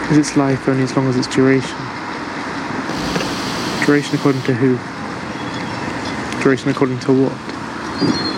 Is its life only as long as its duration? Duration according to who? Duration according to what?